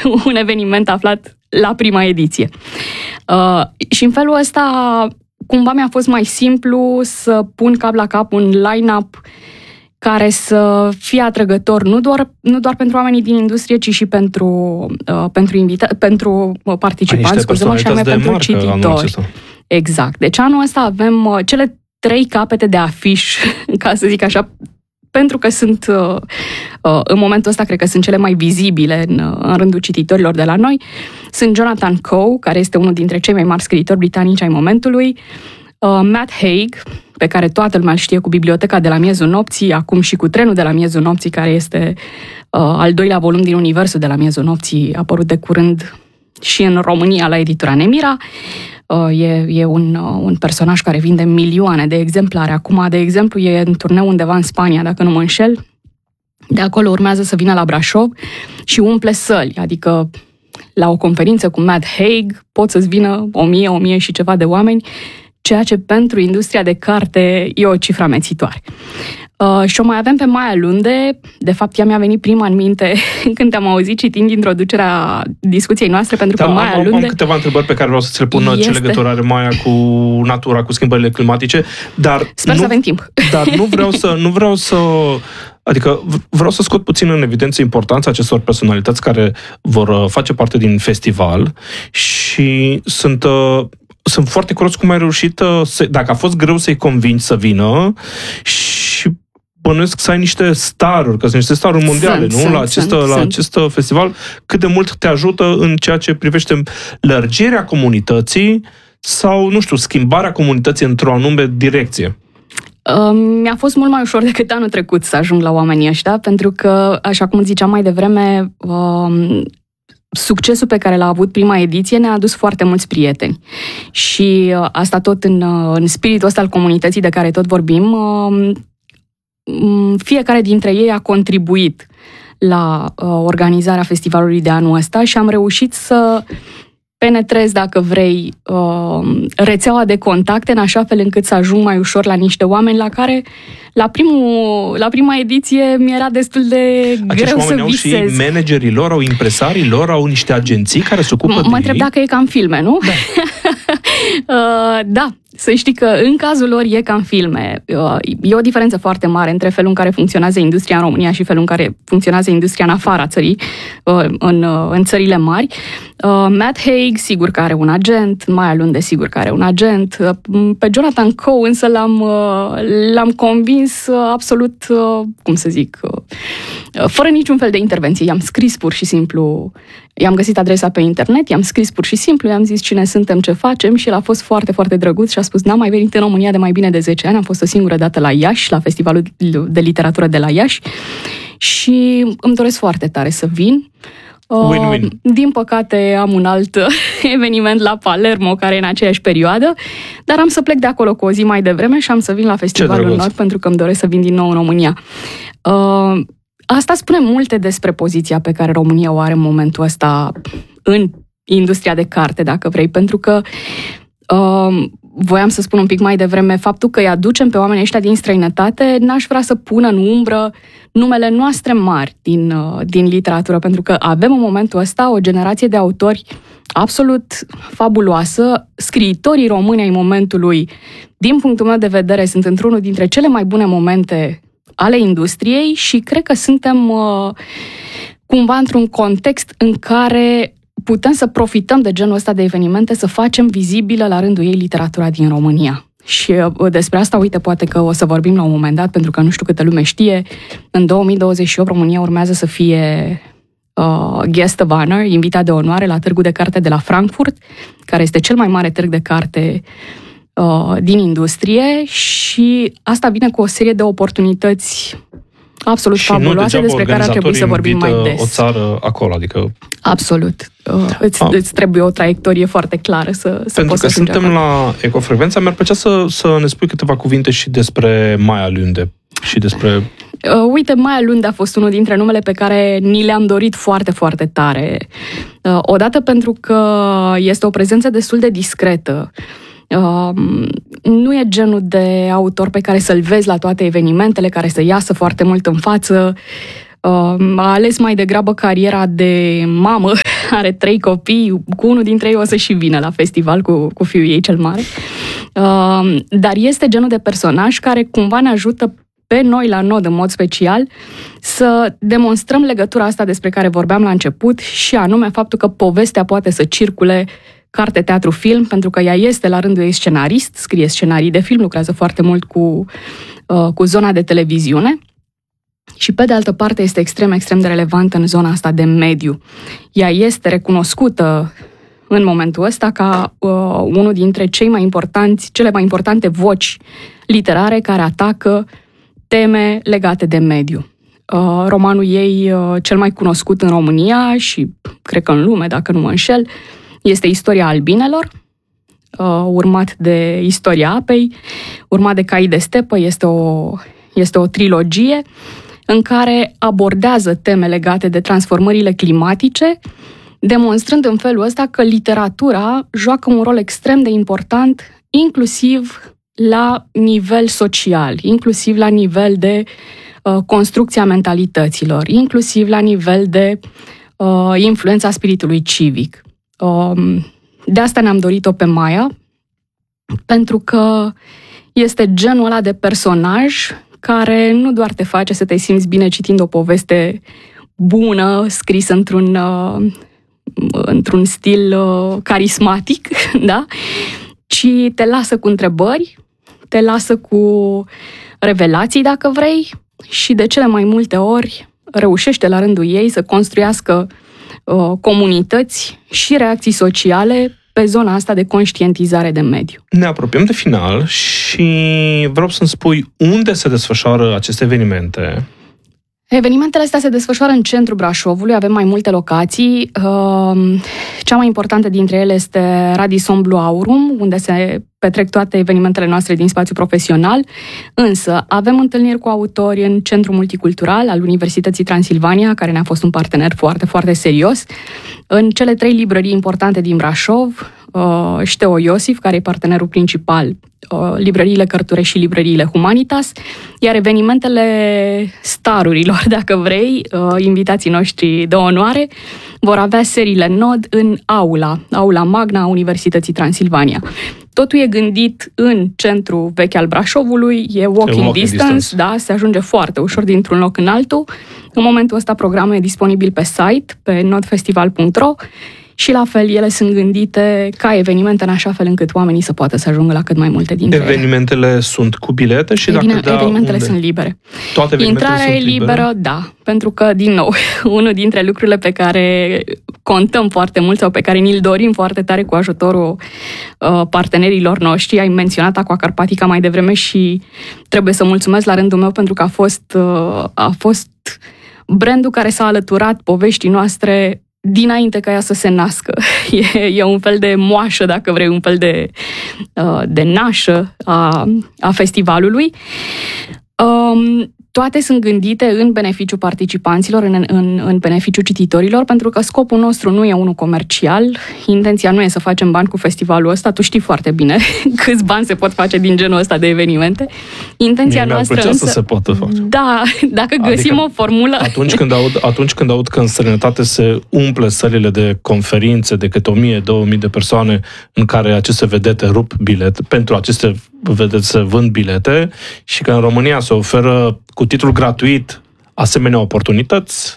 un eveniment aflat la prima ediție. Și în felul ăsta, cumva mi-a fost mai simplu să pun cap la cap un line-up care să fie atrăgător nu doar pentru oamenii din industrie, ci și pentru participanți, scuză-mă, și anume pentru cititori. Exact. Deci anul ăsta avem cele 3 capete de afiș, ca să zic așa, pentru că sunt, în momentul ăsta, cred că sunt cele mai vizibile în rândul cititorilor de la noi. Sunt Jonathan Coe, care este unul dintre cei mai mari scriitori britanici ai momentului, Matt Haig, pe care toată lumea îl știe cu Biblioteca de la miezul nopții, acum și cu Trenul de la miezul nopții, care este al 2-lea volum din Universul de la miezul nopții, apărut de curând și în România la editura Nemira. E un personaj care vinde milioane de exemplare. Acum, de exemplu, e în turneu undeva în Spania, dacă nu mă înșel. De acolo urmează să vină la Brașov și umple săli, adică la o conferință cu Matt Haig pot să-ți vină 1000 și ceva de oameni, ceea ce pentru industria de carte e o cifră amețitoare. Și o mai avem pe Maia Lunde. De fapt, ea mi-a venit prima în minte când te-am auzit citind introducerea discuției noastre, pentru că Maia Lunde... Am câteva întrebări pe care vreau să ți le pun. Ce legătură are Maia cu natura, cu schimbările climatice, dar... Sper să avem timp. Dar nu vreau să... Adică vreau să scot puțin în evidență importanța acestor personalități care vor face parte din festival și sunt foarte curios cum ai reușit, dacă a fost greu să-i convingi să vină și bănuiesc să ai niște staruri, că sunt niște staruri mondiale, la acest festival, cât de mult te ajută în ceea ce privește lărgirea comunității sau, nu știu, schimbarea comunității într-o anume direcție. Mi-a fost mult mai ușor decât anul trecut să ajung la oamenii ăștia, pentru că, așa cum ziceam mai devreme, succesul pe care l-a avut prima ediție ne-a adus foarte mulți prieteni. Și asta tot în spiritul ăsta al comunității de care tot vorbim, fiecare dintre ei a contribuit la organizarea festivalului de anul ăsta și am reușit să penetrez, dacă vrei, rețeaua de contacte în așa fel încât să ajung mai ușor la niște oameni la care la prima ediție mi-era destul de greu să visez. Au și managerii lor, au impresarii lor, au niște agenții care se ocupă de ei. Mă întreb dacă e ca în filme, nu? Da. Da, să știi că în cazul lor e ca în filme. E o diferență foarte mare între felul în care funcționează industria în România și felul în care funcționează industria în afara țării, în țările mari. Matt Haig, sigur că are un agent, Maia Lunde, sigur că are un agent. Pe Jonathan Coe însă l-am convins absolut, cum să zic, fără niciun fel de intervenție. I-am scris pur și simplu, i-am găsit adresa pe internet, i-am scris pur și simplu, i-am zis cine suntem, ce facem și el a fost foarte, foarte drăguț și a spus, n-am mai venit în România de mai bine de 10 ani, am fost o singură dată la Iași, la Festivalul de Literatură de la Iași și îmi doresc foarte tare să vin. Win-win. Din păcate am un alt eveniment la Palermo care e în aceeași perioadă, dar am să plec de acolo cu o zi mai devreme și am să vin la Festivalul Nord pentru că îmi doresc să vin din nou în România. Asta spune multe despre poziția pe care România o are în momentul ăsta în industria de carte, dacă vrei, pentru că voiam să spun un pic mai devreme, faptul că îi aducem pe oamenii ăștia din străinătate, n-aș vrea să pună în umbră numele noastre mari din literatură, pentru că avem în momentul ăsta o generație de autori absolut fabuloasă. Scriitorii români ai momentului, din punctul meu de vedere, sunt într-unul dintre cele mai bune momente ale industriei și cred că suntem cumva într-un context în care putem să profităm de genul ăsta de evenimente, să facem vizibilă la rândul ei literatura din România. Și despre asta, uite, poate că o să vorbim la un moment dat, pentru că nu știu câtă lume știe, în 2028 România urmează să fie guest of honor, invitat de onoare la Târgul de Carte de la Frankfurt, care este cel mai mare târg de carte din industrie și asta vine cu o serie de oportunități absolut fabuloase despre care ar trebui să vorbim mai des. O țară acolo, adică... Absolut. Îți trebuie o traiectorie foarte clară să poți să Pentru că suntem acolo. la Ecofrecvența, mi-ar plăcea să ne spui câteva cuvinte și despre Maia Lunde și despre... Uite, Maia Lunde a fost unul dintre numele pe care ni le-am dorit foarte, foarte tare. Odată pentru că este o prezență destul de discretă. Nu e genul de autor pe care să-l vezi la toate evenimentele, care să iasă foarte mult în față. A ales mai degrabă cariera de mamă are 3 copii, cu unul dintre ei o să și vină la festival cu fiul ei cel mare. Dar este genul de personaj care cumva ne ajută pe noi la Nod în mod special să demonstrăm legătura asta despre care vorbeam la început și anume faptul că povestea poate să circule carte, teatru, film, pentru că ea este la rândul ei scenarist, scrie scenarii de film, lucrează foarte mult cu zona de televiziune și pe de altă parte este extrem, extrem de relevantă în zona asta de mediu. Ea este recunoscută în momentul ăsta ca unul dintre cele mai importante voci literare care atacă teme legate de mediu. Romanul ei cel mai cunoscut în România și cred că în lume, dacă nu mă înșel, este Istoria albinelor, urmat de Istoria apei, urmat de Cai de stepă. Este o trilogie în care abordează teme legate de transformările climatice, demonstrând în felul ăsta că literatura joacă un rol extrem de important, inclusiv la nivel social, inclusiv la nivel de construcția mentalităților, inclusiv la nivel de influența spiritului civic. De asta ne-am dorit-o pe Maia, pentru că este genul ăla de personaj care nu doar te face să te simți bine citind o poveste bună, scrisă într-un stil carismatic, da? Ci te lasă cu întrebări, te lasă cu revelații, dacă vrei, și de cele mai multe ori reușește la rândul ei să construiască comunități și reacții sociale pe zona asta de conștientizare de mediu. Ne apropiem de final și vreau să-mi spui unde se desfășoară aceste evenimente. Evenimentele astea se desfășoară în centrul Brașovului, avem mai multe locații. Cea mai importantă dintre ele este Radisson Blu Aurum, unde se petrec toate evenimentele noastre din spațiu profesional, însă avem întâlniri cu autori în Centrul Multicultural al Universității Transilvania, care ne-a fost un partener foarte, foarte serios, în cele 3 librării importante din Brașov, Șteo Iosif, care e partenerul principal, librăriile Cărture și librăriile Humanitas, iar evenimentele starurilor, dacă vrei, invitații noștri de onoare, vor avea seriile Nod în aula magna a Universității Transilvania. Totul e gândit în centru vechi al Brașovului, e walking distance, da, se ajunge foarte ușor dintr-un loc în altul. În momentul ăsta programul e disponibil pe site, pe nodfestival.ro, și la fel ele sunt gândite ca evenimente în așa fel încât oamenii să poată să ajungă la cât mai multe dintre ele. Evenimentele sunt cu bilete și evenimentele sunt libere. Toate evenimentele Intrarea sunt e liberă, da, pentru că, din nou, unul dintre lucrurile pe care contăm foarte mult sau pe care ni-l dorim foarte tare cu ajutorul partenerilor noștri, ai menționat Aqua Carpatica mai devreme și trebuie să mulțumesc la rândul meu pentru că a fost brandul care s-a alăturat poveștii noastre dinainte ca ea să se nască. E un fel de moașă, dacă vrei, un fel de nașă a festivalului. Toate sunt gândite în beneficiul participanților, în beneficiul cititorilor, pentru că scopul nostru nu e unul comercial. Intenția nu e să facem bani cu festivalul ăsta. Tu știi foarte bine câți bani se pot face din genul ăsta de evenimente. Intenția noastră însă... să se poată face. Da, dacă găsim o formulă... Atunci când aud că în străinătate se umple sălile de conferințe de câte 1000-2000 de persoane în care aceste vedete rup bilete, pentru aceste vedete se vând bilete și că în România se oferă cu titlul gratuit asemenea oportunități.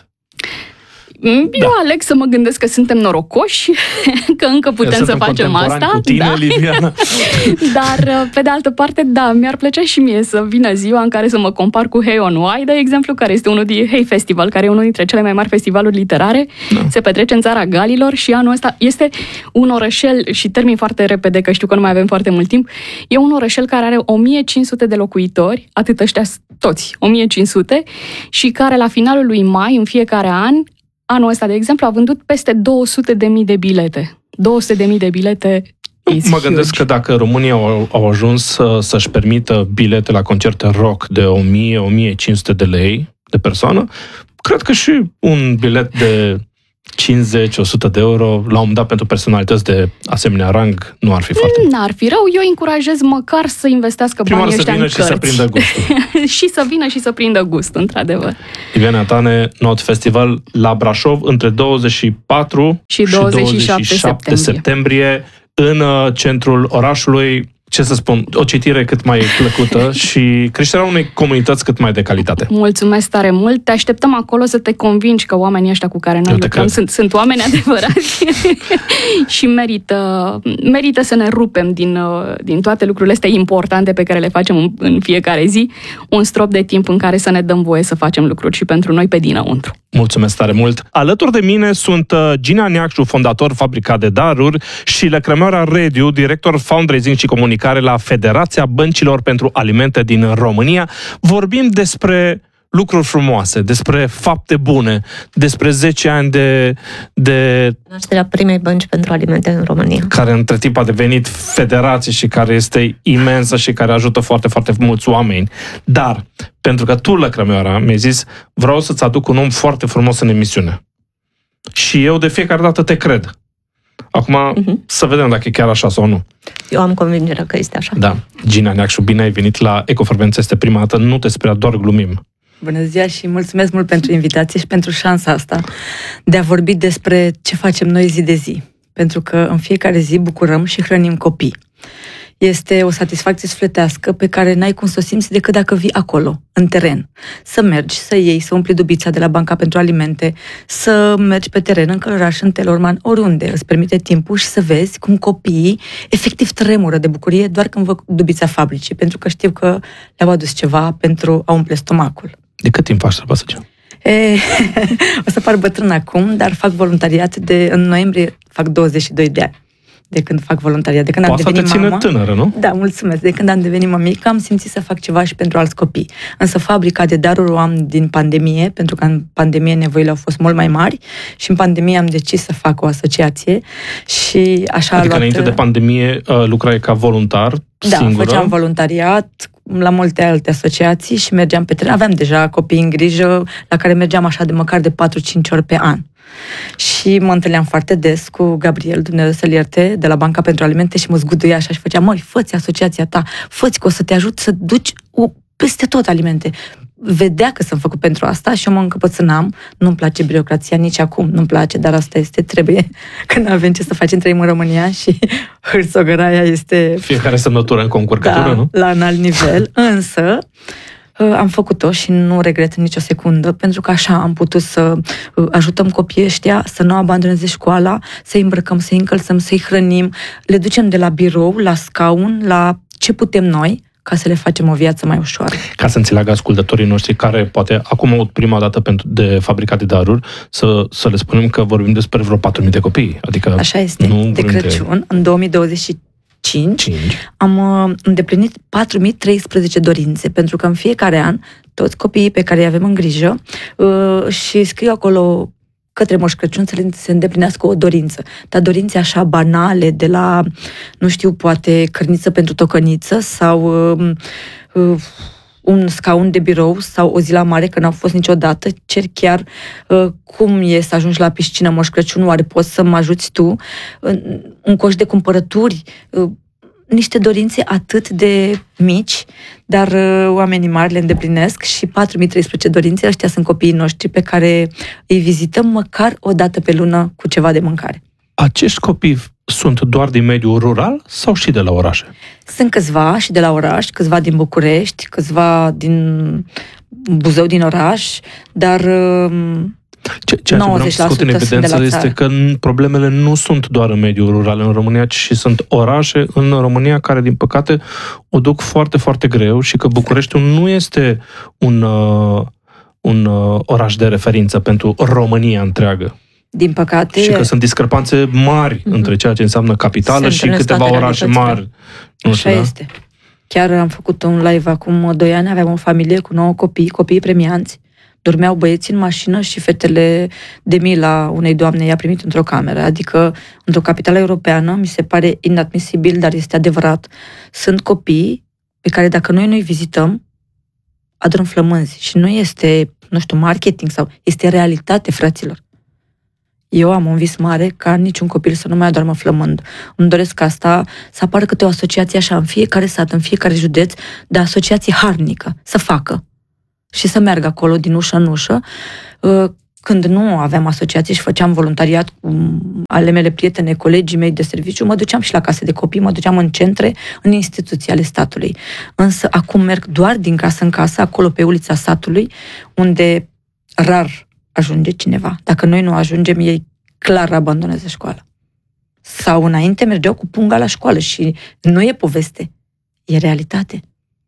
Eu aleg să mă gândesc că suntem norocoși, că încă putem să facem asta. Cu tine, Liviana. Dar, pe de altă parte, da, mi-ar plăcea și mie să vină ziua în care să mă compar cu Hey on Wye, de exemplu, care este unul din Hey Festival, care e unul dintre cele mai mari festivaluri literare. Da. Se petrece în Țara Galilor și anul ăsta este un orășel, și termin foarte repede, că știu că nu mai avem foarte mult timp, e un orășel care are 1500 de locuitori, atât ăștia toți, 1500, și care la finalul lui mai, în fiecare an, anul ăsta, de exemplu, a vândut peste 200.000 de bilete. 200.000 de bilete. Mă gândesc că dacă România au ajuns să-și permită bilete la concerte rock de 1000-1500 de lei de persoană, cred că și un bilet de 50-100 de euro, la un moment dat, pentru personalități de asemenea rang, nu ar fi foarte... N-ar fi rău, eu încurajez măcar să investească banii ăștia în cărți. Și să prindă gustul. Și să vină și să prindă gust, într-adevăr. Ileana Tane, Not Festival la Brașov, între 24 și 27 septembrie, în centrul orașului. Ce să spun, o citire cât mai plăcută și creșterea unei comunități cât mai de calitate. Mulțumesc tare mult! Te așteptăm acolo să te convingi că oamenii ăștia cu care noi lucrăm sunt oameni adevărați și merită să ne rupem din toate lucrurile astea importante pe care le facem în fiecare zi, un strop de timp în care să ne dăm voie să facem lucruri și pentru noi pe dinăuntru. Mulțumesc tare mult! Alături de mine sunt Gina Neacșu, fondator Fabrica de Daruri, și Lăcrămioara Rediu, director fundraising și comunicare la Federația Băncilor pentru Alimente din România. Vorbim despre lucruri frumoase, despre fapte bune, despre 10 ani de nașterea primei bănci pentru alimente în România. Care între timp a devenit federație și care este imensă și care ajută foarte, foarte mulți oameni. Dar, pentru că tu, Lăcrămioara, mi-ai zis, vreau să-ți aduc un om foarte frumos în emisiune. Și eu de fiecare dată te cred. Acum, să vedem dacă e chiar așa sau nu. Eu am convingerea că este așa. Da. Gina Neacșu, bine ai venit la Ecofrecvență. Este prima dată, nu te speria, doar glumim. Bună ziua și mulțumesc mult pentru invitație și pentru șansa asta de a vorbi despre ce facem noi zi de zi. Pentru că în fiecare zi bucurăm și hrănim copii. Este o satisfacție sufletească pe care n-ai cum să o simți decât dacă vii acolo, în teren. Să mergi, să iei, să umpli dubița de la Banca pentru Alimente, să mergi pe teren, în Călăraș, în Telorman, oriunde îți permite timpul și să vezi cum copiii efectiv tremură de bucurie doar când văd dubița fabricii, pentru că știu că le-au adus ceva pentru a umple stomacul. De cât timp faci treaba asta? O să par bătrân acum, dar fac voluntariat în noiembrie, fac 22 de ani. De când fac voluntariat, de când am devenit mamă. Tânără, nu? Da, mulțumesc. De când am devenit mămică, am simțit să fac ceva și pentru alți copii. Însă Fabrica de Daruri o am din pandemie, pentru că în pandemie nevoile au fost mult mai mari și în pandemie am decis să fac o asociație și așa adică înainte de pandemie lucrai ca voluntar, singură? Da, făceam voluntariat la multe alte asociații și mergeam pe teren. Aveam deja copii în grijă la care mergeam așa de măcar de 4-5 ori pe an. Și mă întâlneam foarte des cu Gabriel, Dumnezeu să-l ierte, de la Banca pentru Alimente și mă zguduia așa și făcea, măi, fă-ți asociația ta, fă-ți că o să te ajut să duci peste tot alimente. Vedea că sunt făcut pentru asta și eu mă încăpățânam, nu-mi place birocrația nici acum, nu-mi place, dar asta este, trebuie, că nu avem ce să facem, trăim în România și hârțogăraia este... Fiecare semnătură în concurcătură, nu? La un alt nivel, însă... Am făcut-o și nu regret nicio secundă, pentru că așa am putut să ajutăm copiii ăștia să nu abandoneze școala, să-i îmbrăcăm, să-i încălțăm, să-i hrănim, le ducem de la birou, la scaun, la ce putem noi, ca să le facem o viață mai ușoară. Ca să înțeleagă ascultătorii noștri care poate acum aud prima dată de Fabrica de Daruri, să le spunem că vorbim despre vreo 4.000 de copii. Adică așa este. De Crăciun, în 2025, am îndeplinit 4.013 dorințe, pentru că în fiecare an toți copiii pe care îi avem în grijă și scriu acolo către Moș Crăciun să se îndeplinească o dorință. Dar dorințe așa banale, de la, nu știu, poate cărniță pentru tocăniță sau un scaun de birou sau o zi la mare, că n-au fost niciodată, cer chiar cum e să ajungi la piscină, Moș Crăciun, oare poți să mă ajuți tu? Un coș de cumpărături, niște dorințe atât de mici, dar oamenii mari le îndeplinesc și 4.013 dorințe, ăștia sunt copiii noștri pe care îi vizităm măcar o dată pe lună cu ceva de mâncare. Acești copii sunt doar din mediul rural sau și de la orașe? Sunt câțiva și de la oraș, câțiva din București, câțiva din Buzău, din oraș, dar ceea ce vreau să scot în evidență este că problemele nu sunt doar în mediul rural în România, ci și sunt orașe în România care, din păcate, o duc foarte, foarte greu și că Bucureștiul nu este un oraș de referință pentru România întreagă. Din păcate... Și că sunt discrepanțe mari între ceea ce înseamnă capitală și câteva orașe mari. Așa este. Chiar am făcut un live acum 2 ani, aveam o familie cu 9 copii premianți. Dormeau băieții în mașină și fetele de mila unei doamne i-a primit într-o cameră. Adică, într-o capitală europeană, mi se pare inadmisibil, dar este adevărat. Sunt copii pe care dacă noi nu-i vizităm, adorm flămânzi. Și nu este, nu știu, marketing sau este realitate, fraților. Eu am un vis mare ca niciun copil să nu mai adormă flămând. Îmi doresc asta, să apară câte o asociație așa în fiecare sat, în fiecare județ, de asociație harnică, să facă. Și să meargă acolo din ușă în ușă. Când nu aveam asociație și făceam voluntariat cu ale mele prietene, colegii mei de serviciu, mă duceam și la case de copii, mă duceam în centre, în instituții ale statului. Însă acum merg doar din casă în casă, acolo pe ulița satului, unde rar ajunge cineva. Dacă noi nu ajungem, ei clar abandonează școala. Sau înainte mergeau cu punga la școală și nu e poveste, e realitate.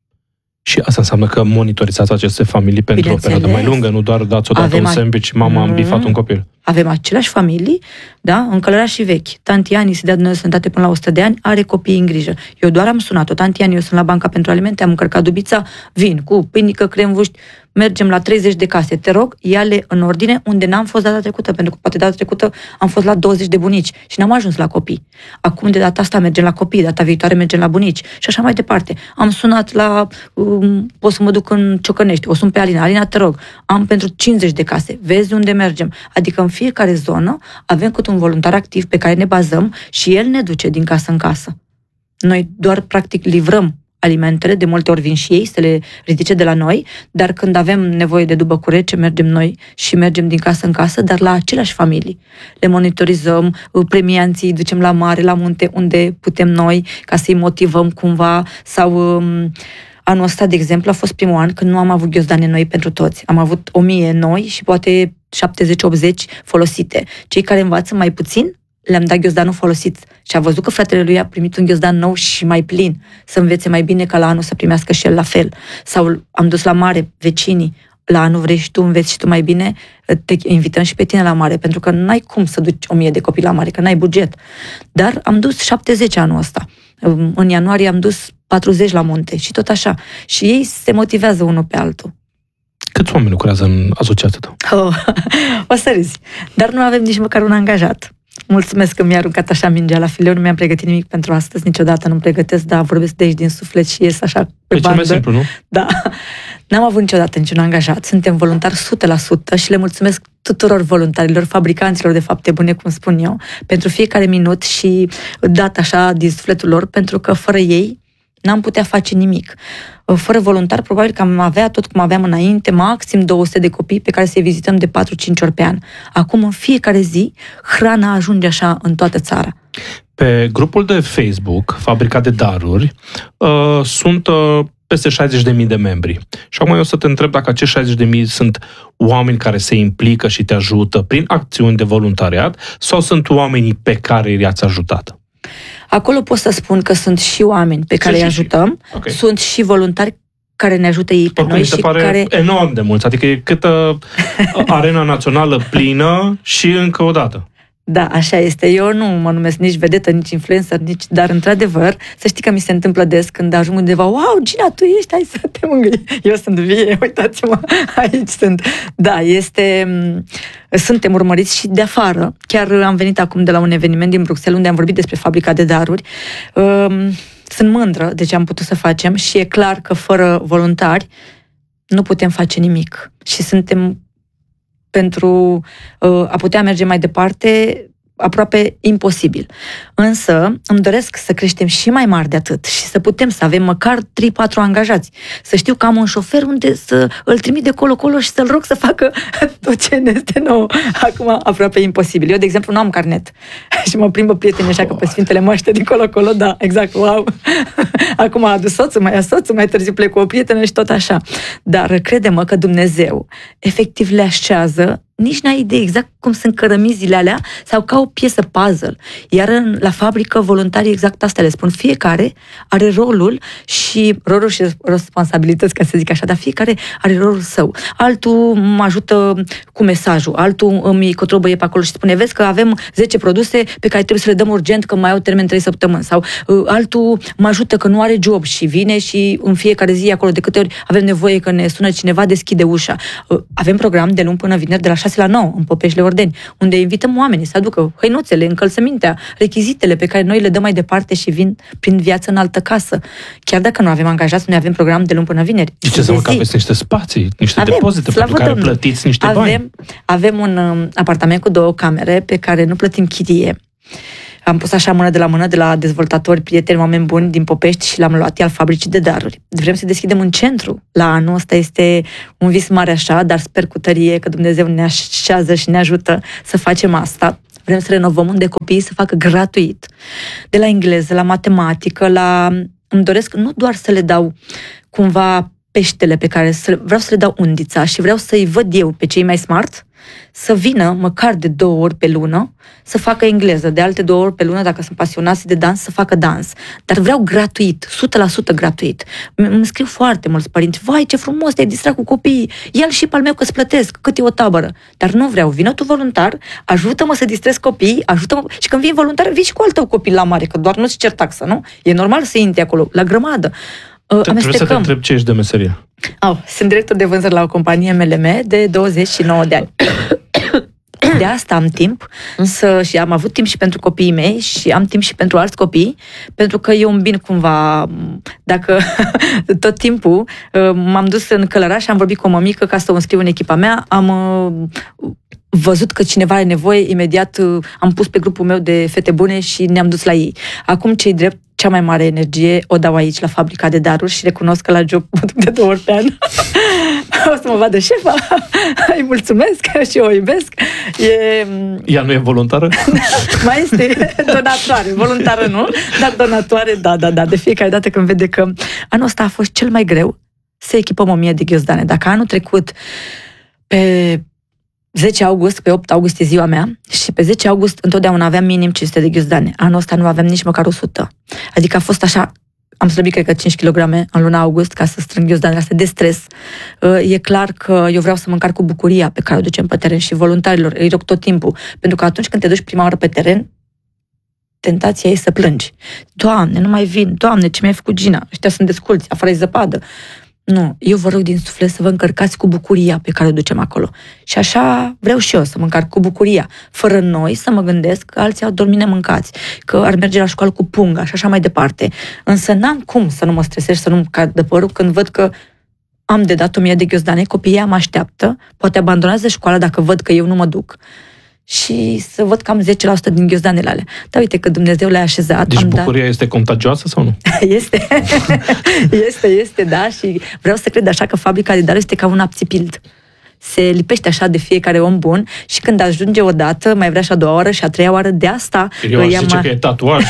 Și asta înseamnă că monitorizați aceste familii pentru o perioadă mai lungă, nu doar dați odată un sandwich, mama am bifat un copil. Avem aceleași familii, da, încălărași și vechi. Tanti Ani se dea Dumnezeu sănătate până la 100 de ani, are copiii în grijă. Eu doar am sunat-o, tanti Ani, eu sunt la Banca pentru Alimente, am încărcat dubița, vin cu pâinică, cremvuști, mergem la 30 de case. Te rog, ia-le în ordine unde n-am fost data trecută, pentru că poate data trecută am fost la 20 de bunici și n-am ajuns la copii. Acum de data asta mergem la copii, data viitoare mergem la bunici și așa mai departe. Am sunat la, pot să mă duc în Ciocănești, o sun pe Alina. Alina, te rog, am pentru 50 de case, vezi unde mergem. Adică în fiecare zonă avem cât un voluntar activ pe care ne bazăm și el ne duce din casă în casă. Noi doar practic livrăm alimentele, de multe ori vin și ei să le ridice de la noi, dar când avem nevoie de dubă cu rece, mergem noi și mergem din casă în casă, dar la aceleași familii. Le monitorizăm, premianții, ducem la mare, la munte, unde putem noi, ca să-i motivăm cumva, sau anul ăsta, de exemplu, a fost primul an când nu am avut ghiozdane noi pentru toți. Am avut 1000 noi și poate 70-80 folosite. Cei care învață mai puțin, le-am dat ghiozdanul folosit și a văzut că fratele lui a primit un ghiozdan nou și mai plin, să învețe mai bine ca la anul să primească și el la fel. Sau am dus la mare vecinii, la anul vrei și tu înveți și tu mai bine, te invităm și pe tine la mare, pentru că n-ai cum să duci 1000 de copii la mare, că n-ai buget. Dar am dus 70 anul ăsta. În ianuarie am dus 40 la munte și tot așa. Și ei se motivează unul pe altul. Câți oameni lucrează în asociația ta? O să râzi. Dar nu avem nici măcar un angajat. Mulțumesc că mi-a aruncat așa mingea la fileu, nu mi-am pregătit nimic pentru astăzi, niciodată nu pregătesc, dar vorbesc de aici din suflet și ies așa pe bandă. E cel mai simplu, nu? Da. N-am avut niciodată niciun angajat, suntem voluntari 100% și le mulțumesc tuturor voluntarilor, fabricanților de fapte bune, cum spun eu, pentru fiecare minut și dat așa din sufletul lor, pentru că fără ei n-am putea face nimic. Fără voluntari, probabil că am avea tot cum aveam înainte, maxim 200 de copii pe care să-i vizităm de 4-5 ori pe an. Acum, în fiecare zi, hrana ajunge așa în toată țara. Pe grupul de Facebook, Fabrica de Daruri, sunt peste 60.000 de membri. Și acum eu să te întreb dacă acești 60.000 sunt oameni care se implică și te ajută prin acțiuni de voluntariat sau sunt oamenii pe care i-ați ajutat? Acolo pot să spun că sunt și oameni pe care îi ajutăm, okay. Sunt și voluntari care ne ajută ei pe noi. Și pare enorm de mulți, adică e câtă arena națională plină și încă o dată. Da, așa este. Eu nu mă numesc nici vedetă, nici influencer, dar într-adevăr, să știi că mi se întâmplă des când ajung undeva, wow, Gina, tu ești, hai să te mângâi. Eu sunt vie, uitați-mă, aici sunt. Da, suntem urmăriți și de afară. Chiar am venit acum de la un eveniment din Bruxelles unde am vorbit despre Fabrica de Daruri. Sunt mândră de ce am putut să facem și e clar că fără voluntari nu putem face nimic. Și suntem pentru a putea merge mai departe aproape imposibil. Însă îmi doresc să creștem și mai mari de atât și să putem să avem măcar 3-4 angajați. Să știu că am un șofer unde să îl trimit de colo-colo și să-l rog să facă tot ce ne este nouă. Acum aproape imposibil. Eu, de exemplu, nu am carnet și mă plimbă prietenii așa că pe Sfintele Măște de colo-colo, da, exact, wow. Acum a adus soțul, mai ia soțul, mai târziu plec cu o prietenă și tot așa. Dar crede-mă că Dumnezeu efectiv le așează, nici n-ai idee exact cum sunt cărămizile alea sau ca o piesă puzzle. Iar la fabrică, voluntarii exact astea le spun. Fiecare are rolul și responsabilități, ca să zic așa, dar fiecare are rolul său. Altul mă ajută cu mesajul, altul îmi cotrobăie pe acolo și spune, vezi că avem 10 produse pe care trebuie să le dăm urgent că mai au termen 3 săptămâni. Sau altul mă ajută că nu are job și vine și în fiecare zi acolo, de câte ori avem nevoie că ne sună cineva, deschide ușa. Avem program de luni până vineri de la 6 6 la 9 în Popeșile Ordeni, unde invităm oamenii să aducă hăinuțele, încălțămintea, rechizitele pe care noi le dăm mai departe și vin prin viață în altă casă. Chiar dacă nu avem angajați, noi avem program de luni până vineri. Și ce înseamnă că aveți niște spații, niște depozite pentru care plătiți niște bani? Avem un apartament cu 2 camere pe care nu plătim chirie. Am pus așa mână de la dezvoltatori, prieteni, oameni buni din Popești și l-am luat al fabricii de daruri. Vrem să deschidem un centru la anul ăsta, este un vis mare așa, dar sper cu tărie că Dumnezeu ne așează și ne ajută să facem asta. Vrem să renovăm unde copiii să facă gratuit. De la engleză, la matematică, îmi doresc nu doar să le dau cumva peștele pe care vreau să le dau undița și vreau să-i văd eu pe cei mai smart să vină măcar de 2 ori pe lună să facă engleză, de alte 2 ori pe lună, dacă sunt pasionați de dans, să facă dans. Dar vreau gratuit, 100% gratuit. Îmi scriu foarte mulți părinți, vai, ce frumos, te-ai distrat cu copiii, ia-l și pe al meu că-ți plătesc, cât e o tabără. Dar nu vreau, vină tu voluntar, ajută-mă să distrez copiii, ajută-mă, și când vin voluntar, vii și cu al tău copil la mare, că doar nu-ți cer taxă, nu? E normal să intri acolo, la grămadă. Trebuie să te întreb ce ești de meserie. Sunt director de vânzări la o companie MLM de 29 de ani. De asta am timp și am avut timp și pentru copiii mei și am timp și pentru alți copii, pentru că eu îmbin cumva, dacă tot timpul m-am dus în Călăraș și am vorbit cu o mămică ca să o înscriu în echipa mea, am văzut că cineva are nevoie, imediat am pus pe grupul meu de fete bune și ne-am dus la ei. Acum, ce-i drept, cea mai mare energie o dau aici, la fabrica de daruri, și recunosc că la job mă duc de 2 ori pe an. O să mă vadă șefa, îi mulțumesc și o iubesc. Ea nu e voluntară? Mai este donatoare, voluntară nu, dar donatoare, da. De fiecare dată când vede că anul ăsta a fost cel mai greu să echipăm 1000 de ghiozdane. Dacă anul trecut pe 10 august, pe 8 august e ziua mea și pe 10 august întotdeauna aveam minim 500 de ghiozdane. Anul ăsta nu aveam nici măcar 100. Adică a fost așa, am slăbit cred că 5 kg în luna august ca să strâng ghiozdanele astea de stres. E clar că eu vreau să mă încarc cu bucuria pe care o ducem pe teren și voluntarilor, îi rog tot timpul, pentru că atunci când te duci prima oară pe teren, tentația e să plângi. Doamne, nu mai vin, Doamne, ce mi-ai făcut Gina? Ăștia sunt desculți, afară e zăpadă. Nu, eu vă rog din suflet să vă încărcați cu bucuria pe care o ducem acolo. Și așa vreau și eu să mă încarc cu bucuria. Fără noi să mă gândesc că alții au dormit nemâncați, că ar merge la școală cu punga și așa mai departe. Însă n-am cum să nu mă stresez, să nu-mi cad de părul când văd că am de dat 1000 de ghiozdane, copiii mă așteaptă, poate abandonează școala dacă văd că eu nu mă duc. Și să văd cam 10% din ghiozdanele alea. Dar uite că Dumnezeu le-a așezat. Deci bucuria este contagioasă sau nu? Este, da, și vreau să cred așa că fabrica de daruri este ca un apțipild. Se lipește așa de fiecare om bun și când ajunge o dată, mai vrea și a 2-a oară și a 3-a oară, de asta... Eu aș zice că e tatuaj.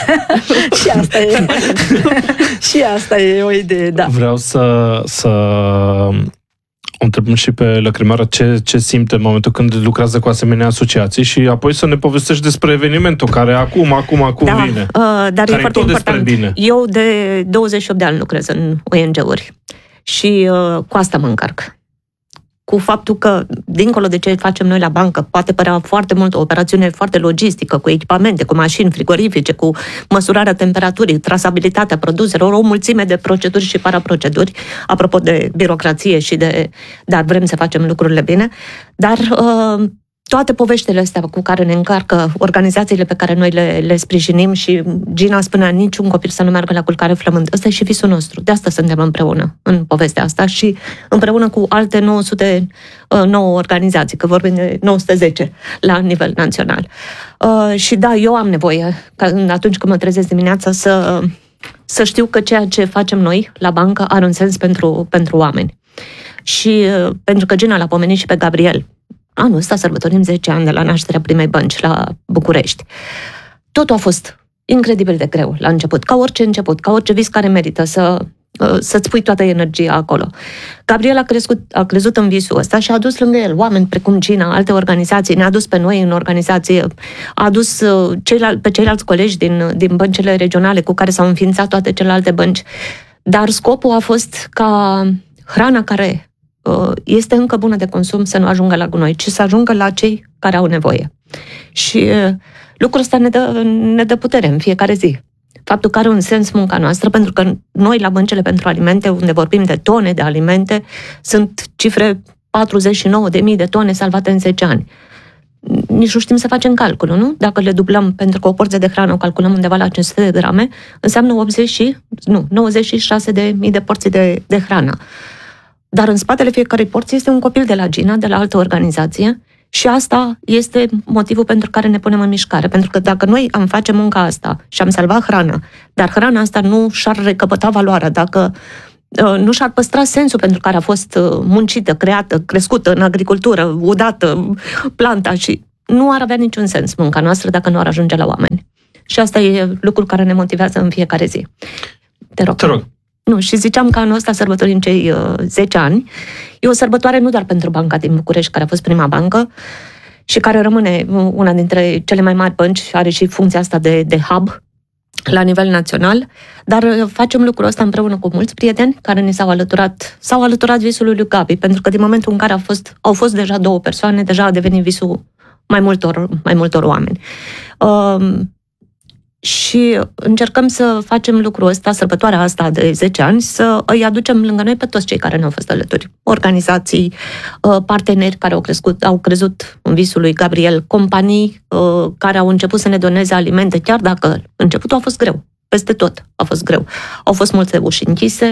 Și asta e o idee, da. Vreau să o întrebăm și pe Lăcrimoara ce simte în momentul când lucrează cu asemenea asociații și apoi să ne povestești despre evenimentul care acum vine. Dar e foarte important. Bine. Eu de 28 de ani lucrez în ONG-uri și cu asta mă încarc. Cu faptul că, dincolo de ce facem noi la bancă, poate părea foarte mult o operațiune foarte logistică, cu echipamente, cu mașini frigorifice, cu măsurarea temperaturii, trasabilitatea produselor, o mulțime de proceduri și paraproceduri, apropo de birocrație și dar vrem să facem lucrurile bine, dar toate poveștile astea cu care ne încarcă organizațiile pe care noi le sprijinim și Gina spunea niciun copil să nu meargă la culcare flămând. Ăsta e și visul nostru. De asta suntem împreună în povestea asta și împreună cu alte 909 organizații, că vorbim de 910 la nivel național. Și da, eu am nevoie, atunci când mă trezesc dimineața, să știu că ceea ce facem noi la bancă are un sens pentru oameni. Și pentru că Gina l-a pomenit și pe Gabriel, anul ăsta sărbătorim 10 ani de la nașterea primei bănci la București. Totul a fost incredibil de greu la început, ca orice început, ca orice vis care merită să-ți pui toată energia acolo. Gabriel a crezut în visul ăsta și a adus lângă el oameni precum Gina, alte organizații, ne-a adus pe noi în organizație, a adus pe ceilalți colegi din băncile regionale cu care s-au înființat toate celelalte bănci. Dar scopul a fost ca hrana care este încă bună de consum să nu ajungă la gunoi, ci să ajungă la cei care au nevoie. Și lucrul ăsta ne dă putere în fiecare zi. Faptul că are un sens munca noastră, pentru că noi la băncile pentru alimente, unde vorbim de tone de alimente, sunt cifre 49.000 de tone salvate în 10 ani. Nici nu știm să facem calculul, nu? Dacă le dublăm, pentru că o porție de hrană o calculăm undeva la 500 de grame, înseamnă 96.000 de porții de hrană. Dar în spatele fiecarei porții este un copil de la Gina, de la altă organizație, și asta este motivul pentru care ne punem în mișcare. Pentru că dacă noi am face munca asta și am salvat hrana, dar hrana asta nu și-ar recăpăta valoarea, dacă nu și-ar păstra sensul pentru care a fost muncită, creată, crescută în agricultură, udată, planta, și nu ar avea niciun sens munca noastră dacă nu ar ajunge la oameni. Și asta e lucrul care ne motivează în fiecare zi. Te rog. Nu, și ziceam că anul ăsta sărbătorim cei 10 ani. E o sărbătoare nu doar pentru Banca din București, care a fost prima bancă și care rămâne una dintre cele mai mari bănci, are și funcția asta de hub la nivel național, dar facem lucrul ăsta împreună cu mulți prieteni care ne s-au alăturat visului lui Gabi, pentru că din momentul în care au fost deja 2 persoane, deja a devenit visul mai multor oameni. Și încercăm să facem lucrul ăsta, sărbătoarea asta de 10 ani, să îi aducem lângă noi pe toți cei care ne-au fost alături. Organizații, parteneri care au crezut în visul lui Gabriel, companii care au început să ne doneze alimente, chiar dacă începutul a fost greu. Peste tot a fost greu. Au fost multe uși închise,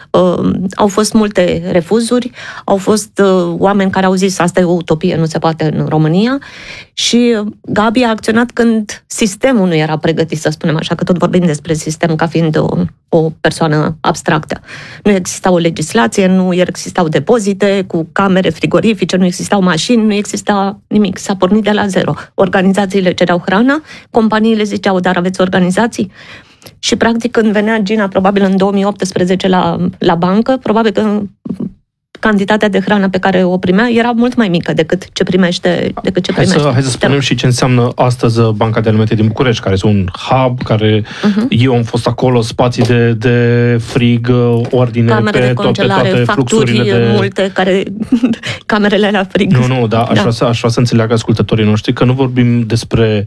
au fost multe refuzuri, au fost oameni care au zis asta e o utopie, nu se poate în România, și Gabi a acționat când sistemul nu era pregătit, să spunem așa, că tot vorbim despre sistem ca fiind o persoană abstractă. Nu exista o legislație, nu existau depozite cu camere frigorifice, nu existau mașini, nu exista nimic. S-a pornit de la zero. Organizațiile cereau hrană, companiile ziceau, dar aveți organizații? Și practic când venea Gina, probabil în 2018 la bancă, probabil că cantitatea de hrană pe care o primea era mult mai mică decât ce primește. Hai să spunem și ce înseamnă astăzi Banca de Alimente din București, care este un hub, care eu am fost acolo, spații de frig, ordine camere pe de congelare, toate facturi multe, care camerele la frig. Nu, da, aș vrea să înțeleagă ascultătorii noștri că nu vorbim despre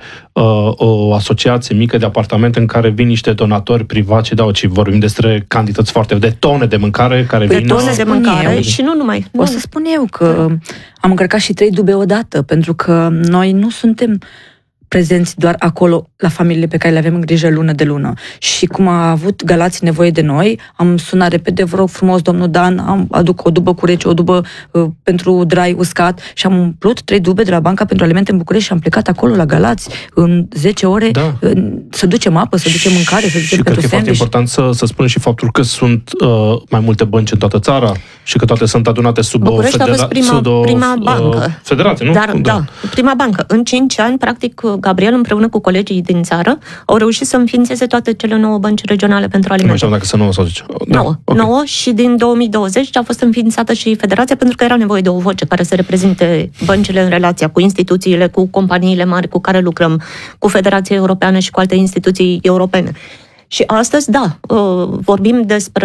o asociație mică de apartamente în care vin niște donatori privați și ci vorbim despre cantități foarte de tone de mâncare care vin. De tone de mâncare și nu numai. O să spun eu că am încărcat și 3 dube odată, pentru că noi nu suntem prezenți doar acolo la familiile pe care le avem în grijă lună de lună. Și cum a avut Galați nevoie de noi, am sunat repede, vă rog frumos, domnul Dan, aduc o dubă cu rece, o dubă pentru drai uscat, și am umplut 3 dube de la Banca pentru Alimente în București și am plecat acolo la Galați în 10 ore, să ducem apă, să ducem mâncare, să ducem pentru sandwich. Și cred că e foarte important să spunem și faptul că sunt mai multe bănci în toată țara și că toate sunt adunate sub o prima bancă. Federație, nu? Da, prima bancă. În 5 ani, practic, Gabriel, împreună cu colegii din țară, au reușit să înființeze toate cele 9 bănci regionale pentru alimente. Nu știu dacă sunt 9 sau 10. 9 și din 2020 a fost înființată și Federația, pentru că era nevoie de o voce care să reprezinte băncile în relația cu instituțiile, cu companiile mari cu care lucrăm, cu Federația Europeană și cu alte instituții europene. Și astăzi, vorbim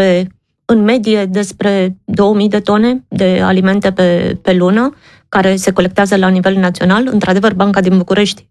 în medie despre 2000 de tone de alimente pe lună, care se colectează la nivel național. Într-adevăr, Banca din București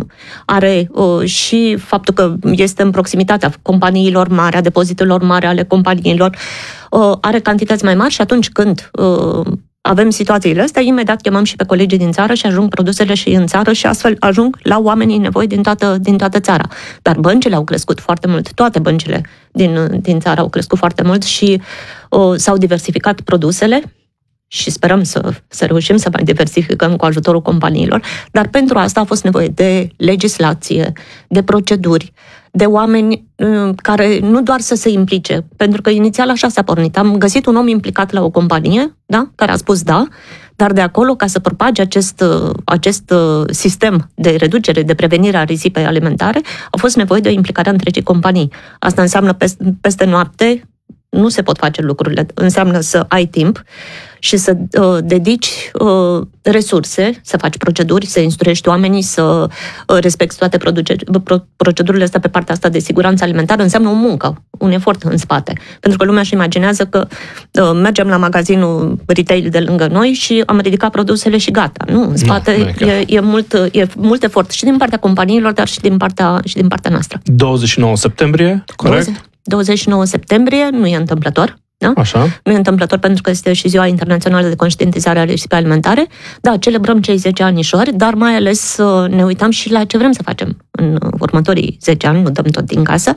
are și faptul că este în proximitatea companiilor mari, a depozitelor mari ale companiilor, are cantități mai mari și atunci când avem situațiile astea, imediat chemăm și pe colegii din țară și ajung produsele și în țară și astfel ajung la oamenii în nevoie din toată țara. Dar băncile au crescut foarte mult, toate băncile din țară au crescut foarte mult și s-au diversificat produsele și sperăm să reușim să mai diversificăm cu ajutorul companiilor, dar pentru asta a fost nevoie de legislație, de proceduri, de oameni care nu doar să se implice, pentru că inițial așa s-a pornit. Am găsit un om implicat la o companie, care a spus da, dar de acolo, ca să propage acest sistem de reducere, de prevenire a risipei alimentare, a fost nevoie de o implicare a întregii companii. Asta înseamnă peste noapte, nu se pot face lucrurile. Înseamnă să ai timp și să dedici resurse, să faci proceduri, să instruiești oamenii, să respecti toate procedurile astea pe partea asta de siguranță alimentară. Înseamnă o muncă, un efort în spate. Pentru că lumea își imaginează că mergem la magazinul retail de lângă noi și am ridicat produsele și gata. Nu, în spate e mult efort și din partea companiilor, dar și din partea noastră. 29 septembrie, corect? 29 septembrie, nu e întâmplător. Da? Așa. Nu e întâmplător pentru că este și Ziua Internațională de Conștientizare a Risipei Alimentare. Da, celebrăm cei 10 anișori, dar mai ales ne uităm și la ce vrem să facem în următorii 10 ani, nu dăm tot din casă.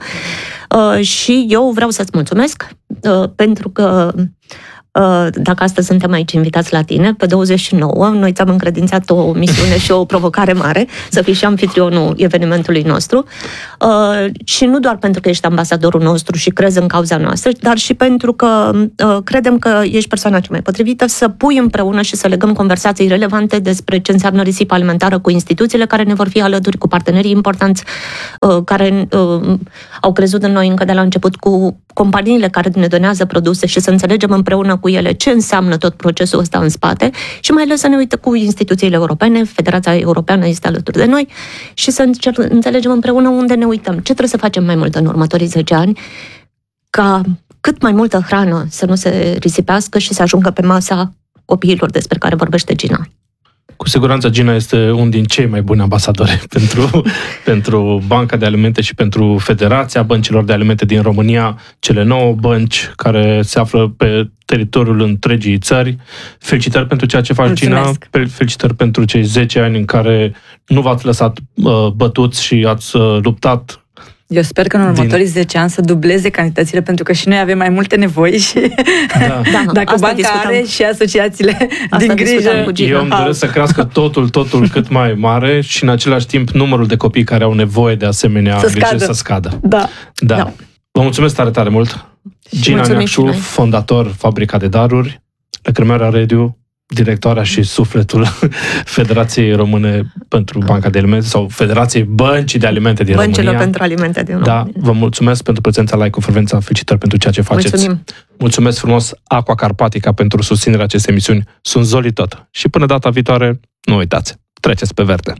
Și eu vreau să-ți mulțumesc pentru că dacă astăzi suntem aici invitați la tine, pe 29, noi ți-am încredințat o misiune și o provocare mare, să fii și anfitrionul evenimentului nostru. Și nu doar pentru că ești ambasadorul nostru și crezi în cauza noastră, dar și pentru că credem că ești persoana cea mai potrivită să pui împreună și să legăm conversații relevante despre ce înseamnă risipă alimentară cu instituțiile care ne vor fi alături, cu partenerii importanți care au crezut în noi încă de la început, cu companiile care ne donează produse și să înțelegem împreună cu ele ce înseamnă tot procesul ăsta în spate și mai ales să ne uităm cu instituțiile europene, Federația Europeană este alături de noi și să înțelegem împreună unde ne uităm, ce trebuie să facem mai mult în următorii 10 ani ca cât mai multă hrană să nu se risipească și să ajungă pe masa copiilor despre care vorbește Gina. Cu siguranță Gina este unul din cei mai buni ambasadori pentru Banca de Alimente și pentru Federația Băncilor de Alimente din România, cele 9 bănci care se află pe teritoriul întregii țări. Felicitări pentru ceea ce faci, Gina, felicitări pentru cei 10 ani în care nu v-ați lăsat bătuți și ați luptat. Eu sper că în următorii 10 ani să dubleze cantitățile, pentru că și noi avem mai multe nevoi și dacă banca are și asociațiile din grijă. Eu îmi doresc să crească totul cât mai mare și în același timp numărul de copii care au nevoie de asemenea grijă să scadă. Da. Vă mulțumesc tare mult. Gina Neacșu, fondator Fabrica de Daruri, Lăcrămioara Rediu, directoarea și sufletul Federației Române pentru Banca de Alimente sau Federației Băncii de Alimente din România. Băncilor pentru Alimente din România. Da, vă mulțumesc pentru prezența la Ecofrecvența, felicitări pentru ceea ce faceți. Mulțumim. Mulțumesc frumos Aqua Carpatica pentru susținerea acestei emisiuni. Sunt Zoli Tot. Și până data viitoare, nu uitați, treceți pe verde.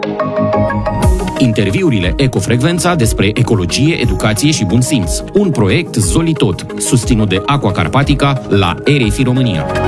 Interviurile Ecofrecvența despre ecologie, educație și bun simț. Un proiect Zoli Tot, susținut de Aqua Carpatica la RFI România.